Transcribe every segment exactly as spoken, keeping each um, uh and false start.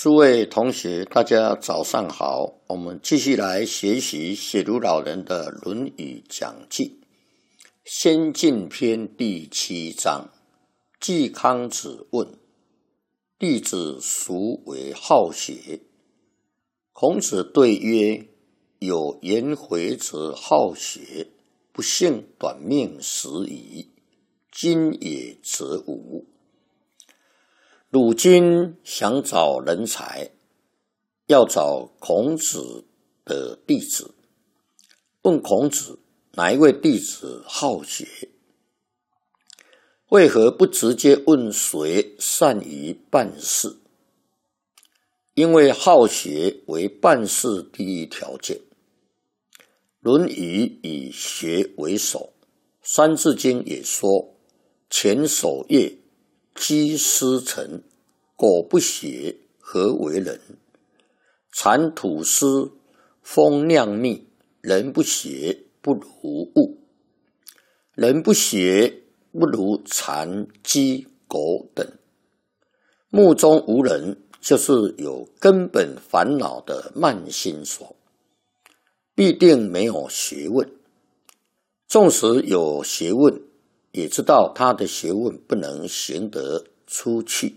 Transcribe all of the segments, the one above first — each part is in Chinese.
诸位同学，大家早上好。我们继续来学习写读老人的《论语讲记》先进篇第七章。季康子问：弟子孰为好学？孔子对曰：有颜回则好学，不幸短命死矣。今也则无。鲁君想找人才，要找孔子的弟子，问孔子哪一位弟子好学？为何不直接问谁善于办事？因为好学为办事第一条件。论语以学为首，三字经也说：前守业，居师承，苟不学，何为人？蚕吐丝，蜂酿蜜，人不学，不如物。人不学，不如蚕、鸡、狗等。目中无人，就是有根本烦恼的慢心所，必定没有学问。纵使有学问，也知道他的学问不能行得出去。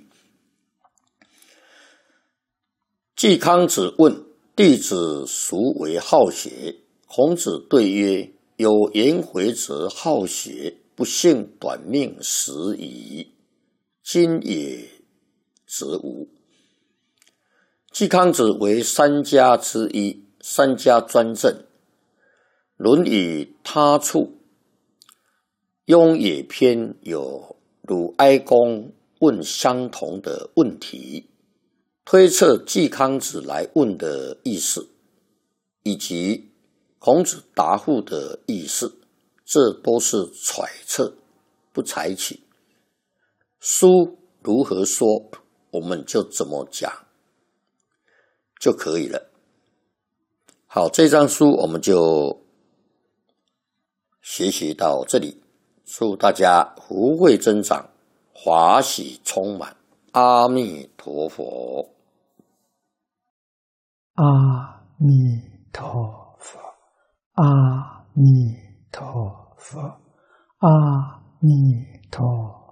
季康子问：弟子孰为好学？孔子对曰：有颜回则好学，不幸短命死矣。今也则无。季康子为三家之一，三家专政。论语他处雍也篇有鲁哀公问相同的问题，推测季康子来问的意思，以及孔子答复的意思，这都是揣测，不采取。书如何说，我们就怎么讲就可以了。好，这张书我们就学习到这里，祝大家福慧增长，华喜充满。阿弥陀佛。 阿弥陀佛，阿弥陀佛，阿弥陀